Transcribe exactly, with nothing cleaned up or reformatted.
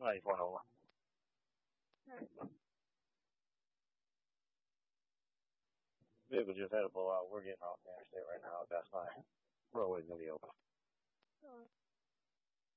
All right, phone over. Vehicle just had a blowout. We're getting off the interstate right now. That's fine. Roadway's gonna be open.